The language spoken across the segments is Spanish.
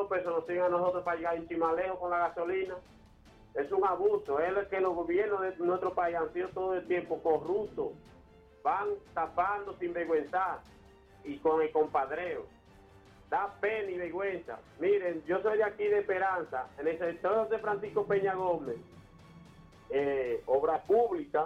2 pesos nos siguen a nosotros para llegar en Chimalejo con la gasolina. Es un abuso. Es que los gobiernos de nuestro país han sido todo el tiempo corruptos. Van tapando sin vergüenza y con el compadreo. Da pena y vergüenza. Miren, yo soy de aquí de Esperanza, en el sector de Francisco Peña Gómez, obra pública,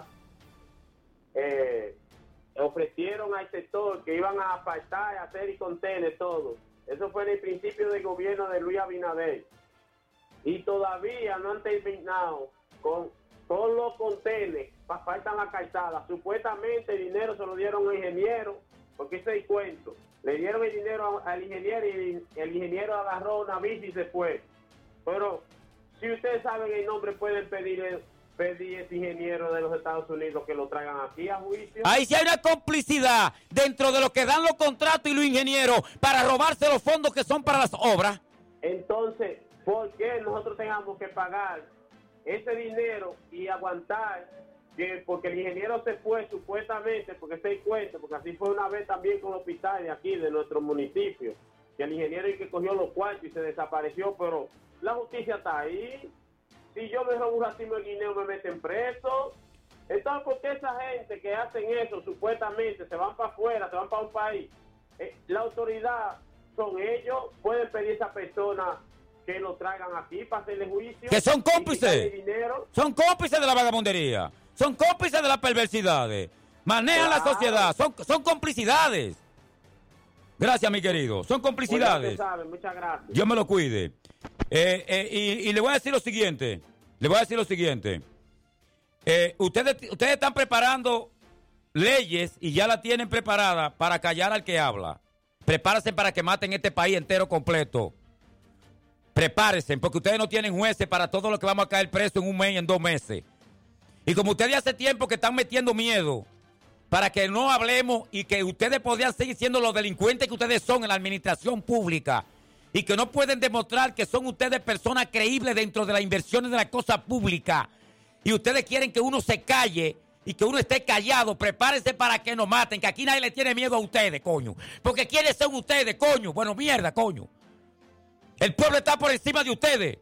ofrecieron al sector que iban a apartar, hacer y contener todo. Eso fue en el principio del gobierno de Luis Abinader. Y todavía no han terminado con todos los contenedores, faltan las calzadas. Supuestamente el dinero se lo dieron al ingeniero, porque ese es el cuento. Le dieron el dinero al ingeniero y el ingeniero agarró una bici y se fue. Pero si ustedes saben el nombre, pueden pedir ese ingeniero de los Estados Unidos que lo traigan aquí a juicio. Ahí sí hay una complicidad dentro de lo que dan los contratos y los ingenieros para robarse los fondos que son para las obras. Entonces, ¿por qué nosotros tengamos que pagar ese dinero y aguantar? Porque el ingeniero se fue supuestamente, porque se cuenta, porque así fue una vez también con el hospital de aquí, de nuestro municipio, que el ingeniero y que cogió los cuartos y se desapareció, pero la justicia está ahí. Si yo me robo un racimo de guineo, me meten preso. Entonces, ¿por qué esa gente que hacen eso, supuestamente, se van para afuera, se van para un país? La autoridad son ellos, pueden pedir a esa persona que lo traigan aquí para hacerle juicio. Que son cómplices. Son cómplices de la vagabundería. Son cómplices de las perversidades. Manejan la sociedad. Son complicidades. Gracias, mi querido. Son complicidades. Muchas gracias. Dios me lo cuide. Y le voy a decir lo siguiente. Ustedes están preparando leyes y ya la tienen preparada para callar al que habla. Prepárense para que maten este país entero completo. Prepárense, porque ustedes no tienen jueces para todo lo que vamos a caer preso en un mes y en 2 meses. Y como ustedes hace tiempo que están metiendo miedo para que no hablemos y que ustedes podrían seguir siendo los delincuentes que ustedes son en la administración pública y que no pueden demostrar que son ustedes personas creíbles dentro de las inversiones de la cosa pública y ustedes quieren que uno se calle y que uno esté callado, prepárense para que nos maten, que aquí nadie le tiene miedo a ustedes, coño. Porque ¿quiénes son ustedes, coño? Bueno, mierda, coño. El pueblo está por encima de ustedes.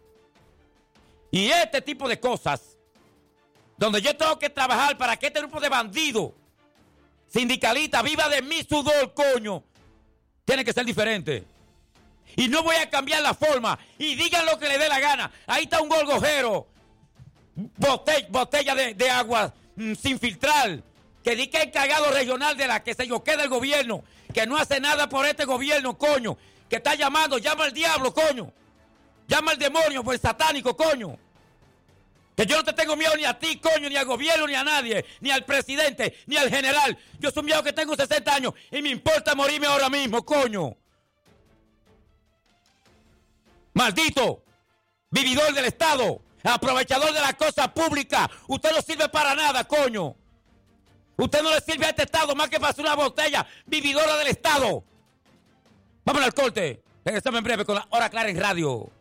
Y este tipo de cosas, donde yo tengo que trabajar para que este grupo de bandidos, sindicalistas, viva de mi sudor, coño, tiene que ser diferente. Y no voy a cambiar la forma. Y digan lo que le dé la gana. Ahí está un gorgojero, botella de agua sin filtrar, que di que es encargado regional de la que se yo queda el gobierno, que no hace nada por este gobierno, coño, que está llamando, llama al diablo, coño, llama al demonio, por el satánico, coño. Que yo no te tengo miedo ni a ti, coño, ni al gobierno, ni a nadie, ni al presidente, ni al general. Yo soy un viejo que tengo 60 años y me importa morirme ahora mismo, coño. Maldito, vividor del Estado, aprovechador de la cosa pública. Usted no sirve para nada, coño. Usted no le sirve a este Estado más que para hacer una botella vividora del Estado. Vámonos al corte. Regresamos en breve con la Hora Clara en Radio.